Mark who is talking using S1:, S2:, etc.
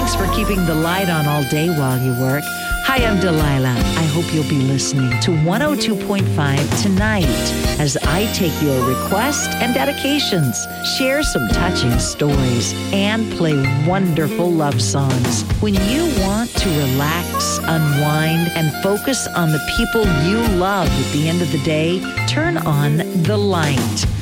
S1: Thanks for keeping the light on all day while you work. Hi, I'm Delilah. I hope you'll be listening to 102.5 tonight as I take your requests and dedications, share some touching stories, and play wonderful love songs. When you want to relax, unwind, and focus on the people you love at the end of the day, turn on The Light.